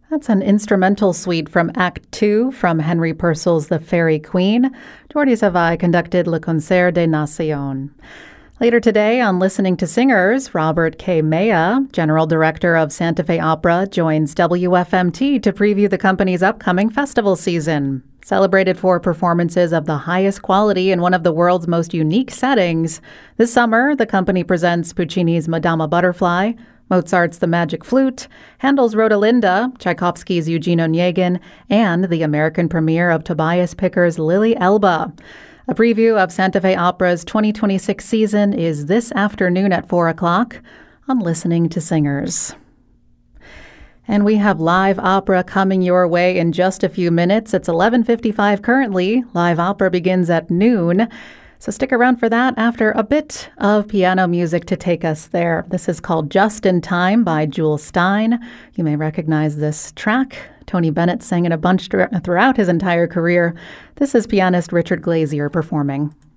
That's an instrumental suite from Act Two from Henry Purcell's The Fairy Queen. Jordi Savai conducted Le Concert des Nations. Later today on Listening to Singers, Robert K. Maya, General Director of Santa Fe Opera, joins WFMT to preview the company's upcoming festival season. Celebrated for performances of the highest quality in one of the world's most unique settings, this summer the company presents Puccini's Madama Butterfly, Mozart's The Magic Flute, Handel's Rodelinda, Tchaikovsky's Eugene Onegin, and the American premiere of Tobias Picker's Lily Elba. A preview of Santa Fe Opera's 2026 season is this afternoon at 4 o'clock on Listening to Singers. And we have live opera coming your way in just a few minutes. It's 11:55 currently. Live opera begins at noon. So stick around for that after a bit of piano music to take us there. This is called Just in Time by Jules Stein. You may recognize this track. Tony Bennett sang it a bunch throughout his entire career. This is pianist Richard Glazier performing.